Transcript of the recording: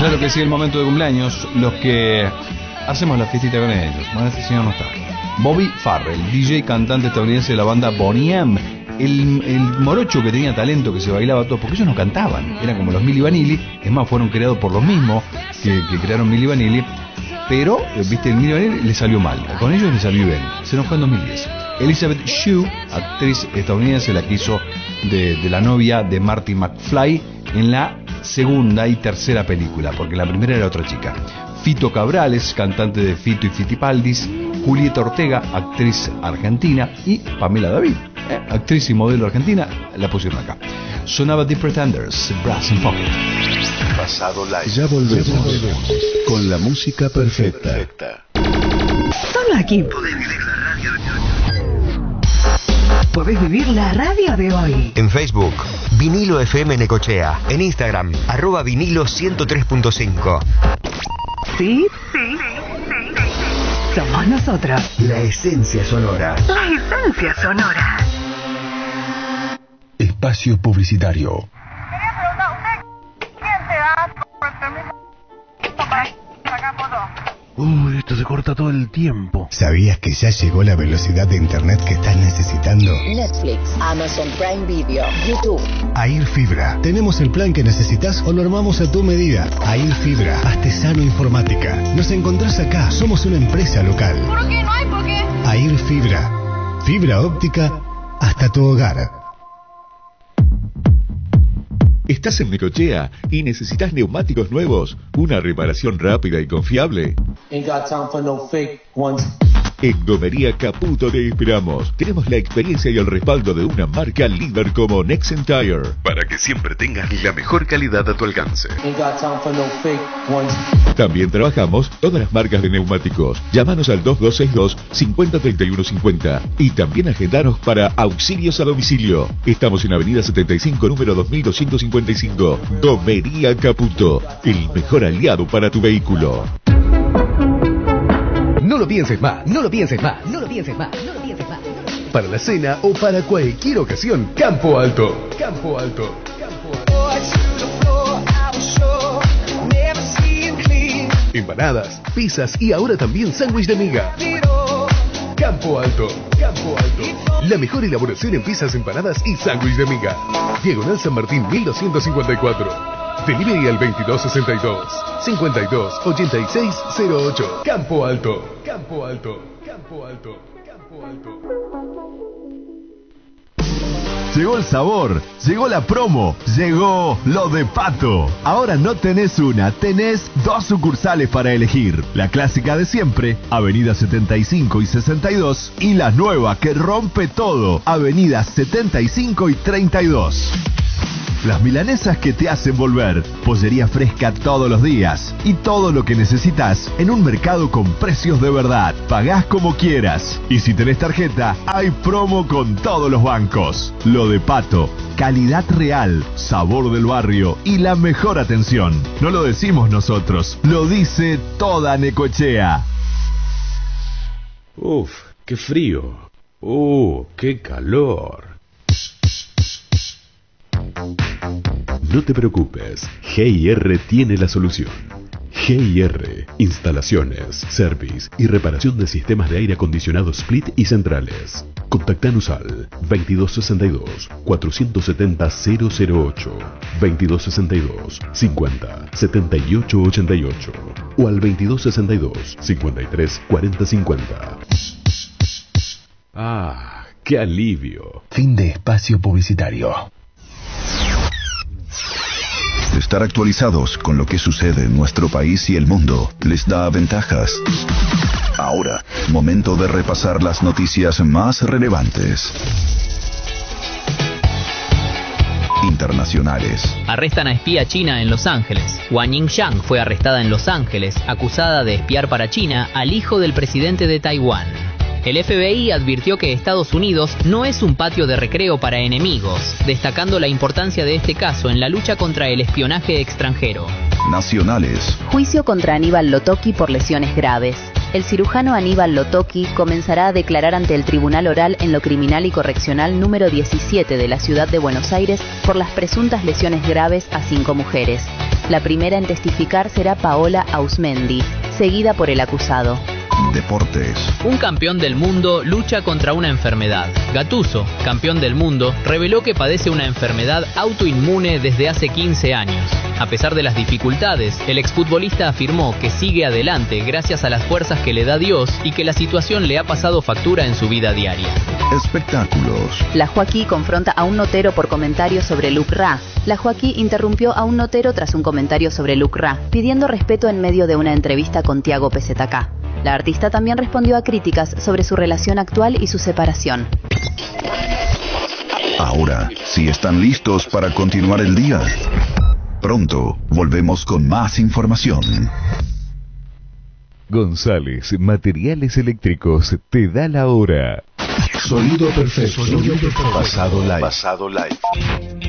Claro que sí, el momento de cumpleaños. Los que hacemos la fiestita con ellos. Bueno, este señor no está. Bobby Farrell, DJ y cantante estadounidense de la banda Boney M. El morocho que tenía talento, que se bailaba todo, porque ellos no cantaban, eran como los Milli Vanilli. Es más, fueron creados por los mismos que crearon Milli Vanilli. Pero, viste, el Milli Vanilli le salió mal. Con ellos le salió bien. Se nos fue en 2010. Elizabeth Shue, actriz estadounidense, la que hizo de la novia de Marty McFly en la segunda y tercera película, porque la primera era otra chica. Fito Cabrales, cantante de Fito y Fitipaldis. Julieta Ortega, actriz argentina. Y Pamela David, actriz y modelo argentina, la pusieron acá. Sonaba The Pretenders, Brass and Pocket. Pasado Live. Ya volvemos con la música perfecta. Solo aquí podés vivir la radio de hoy. En Facebook, Vinilo FM Necochea. En Instagram, @vinilo 103.5. ¿Sí? Somos nosotros. La esencia sonora. La esencia sonora. Espacio publicitario. Quería preguntar a usted, ¿quién te da el permiso para sacar fotos? Esto se corta todo el tiempo. ¿Sabías que ya llegó la velocidad de internet que estás necesitando? Netflix, Amazon Prime Video, YouTube. AIR Fibra. Tenemos el plan que necesitas o lo armamos a tu medida. AIR Fibra, Artesano Informática. Nos encontrás acá. Somos una empresa local. ¿Por qué? No hay por qué. AIR Fibra. Fibra óptica hasta tu hogar. ¿Estás en Necochea y necesitas neumáticos nuevos? ¿Una reparación rápida y confiable? En Gomería Caputo te esperamos. Tenemos la experiencia y el respaldo de una marca líder como Nexen Tire, para que siempre tengas la mejor calidad a tu alcance. También trabajamos todas las marcas de neumáticos. Llámanos al 2262 503150 y también agendanos para auxilios a domicilio. Estamos en Avenida 75, número 2255. Gomería Caputo, el mejor aliado para tu vehículo. No lo pienses más, no lo pienses más, no lo pienses más, no lo pienses más. Para la cena o para cualquier ocasión, Campo Alto. Campo Alto. Empanadas, pizzas y ahora también sándwich de miga. Campo Alto. Campo Alto. La mejor elaboración en pizzas, empanadas y sándwich de miga. Diagonal San Martín 1254. Delivery al 2262 528608. Campo Alto. Campo Alto. Campo Alto. Campo Alto. Llegó el sabor, llegó la promo, llegó lo de Pato. Ahora no tenés una, tenés 2 sucursales para elegir. La clásica de siempre, Avenida 75 y 62. Y la nueva que rompe todo, Avenida 75 y 32. Las milanesas que te hacen volver. Pollería fresca todos los días. Y todo lo que necesitas en un mercado con precios de verdad. Pagás como quieras. Y si tenés tarjeta, hay promo con todos los bancos. Lo de Pato. Calidad real, sabor del barrio y la mejor atención. No lo decimos nosotros, lo dice toda Necochea. Uf, qué frío. Qué calor. No te preocupes, G&R tiene la solución. G&R, instalaciones, service y reparación de sistemas de aire acondicionado split y centrales. Contactanos al 2262-470-008, 2262-50-7888 o al 2262-53-4050. Ah, qué alivio. Fin de espacio publicitario. Estar actualizados con lo que sucede en nuestro país y el mundo les da ventajas. Ahora, momento de repasar las noticias más relevantes. Internacionales. Arrestan a espía china en Los Ángeles. Wang Yingxiang fue arrestada en Los Ángeles, acusada de espiar para China al hijo del presidente de Taiwán. El FBI advirtió que Estados Unidos no es un patio de recreo para enemigos, destacando la importancia de este caso en la lucha contra el espionaje extranjero. Nacionales. Juicio contra Aníbal Lotoki por lesiones graves. El cirujano Aníbal Lotoki comenzará a declarar ante el Tribunal Oral en lo Criminal y Correccional número 17 de la ciudad de Buenos Aires por las presuntas lesiones graves a 5 mujeres. La primera en testificar será Paola Ausmendi, seguida por el acusado. Deportes. Un campeón del mundo lucha contra una enfermedad. Gattuso, campeón del mundo, reveló que padece una enfermedad autoinmune desde hace 15 años. A pesar de las dificultades, el exfutbolista afirmó que sigue adelante gracias a las fuerzas que le da Dios y que la situación le ha pasado factura en su vida diaria. Espectáculos. La Joaquí confronta a un notero por comentarios sobre Luc Ra. La Joaquí interrumpió a un notero tras un comentario sobre Luc Ra, pidiendo respeto en medio de una entrevista con Tiago PZK. La artista también respondió a críticas sobre su relación actual y su separación. Ahora, si están listos para continuar el día, pronto volvemos con más información. González Materiales Eléctricos te da la hora. Sonido perfecto. Pasado live. Pasado live.